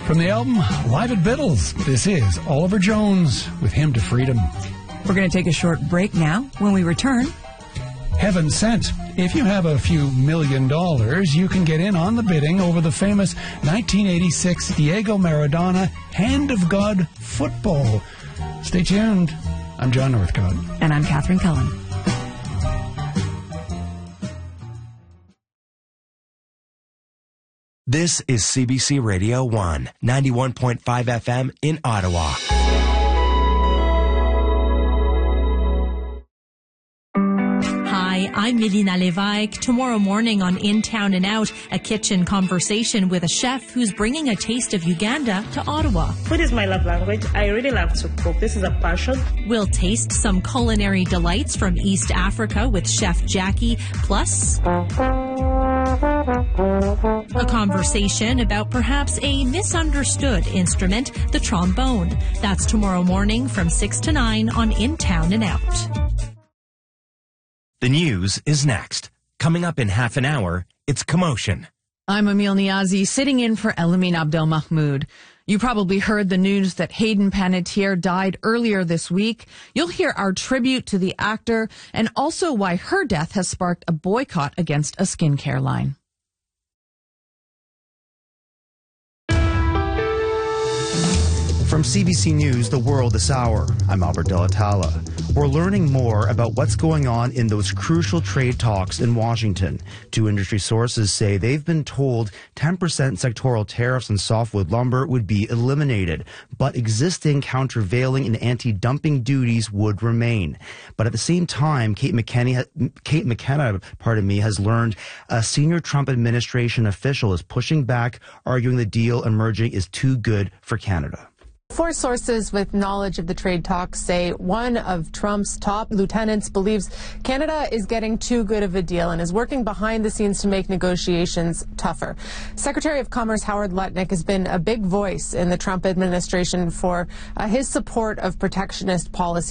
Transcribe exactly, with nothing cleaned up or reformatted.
From the album Live at Biddle's, this is Oliver Jones with Hymn to Freedom. We're going to take a short break now. When we return, Heaven Sent. If you have a few million dollars, you can get in on the bidding over the famous nineteen eighty-six Diego Maradona Hand of God football. Stay tuned. I'm John Northcott. And I'm Catherine Cullen. This is C B C Radio one, ninety-one point five F M in Ottawa. Hi, I'm Melina Lévesque. Tomorrow morning on In Town and Out, a kitchen conversation with a chef who's bringing a taste of Uganda to Ottawa. Food is my love language. I really love to cook. This is a passion. We'll taste some culinary delights from East Africa with Chef Jackie, plus a conversation about perhaps a misunderstood instrument, the trombone. That's tomorrow morning from six to nine on In Town and Out. The news is next. Coming up in half an hour, it's Commotion. I'm Emil Niazi, sitting in for Elamin Abdelmahmoud. You probably heard the news that Hayden Panettiere died earlier this week. You'll hear our tribute to the actor and also why her death has sparked a boycott against a skincare line. From C B C News, The World this hour, I'm Albert Delatala. We're learning more about what's going on in those crucial trade talks in Washington. Two industry sources say they've been told ten percent sectoral tariffs on softwood lumber would be eliminated, but existing countervailing and anti-dumping duties would remain. But at the same time, Kate McKenna, Kate McKenna, pardon me, has learned a senior Trump administration official is pushing back, arguing the deal emerging is too good for Canada. Four sources with knowledge of the trade talks say one of Trump's top lieutenants believes Canada is getting too good of a deal and is working behind the scenes to make negotiations tougher. Secretary of Commerce Howard Lutnick has been a big voice in the Trump administration for uh, his support of protectionist policy.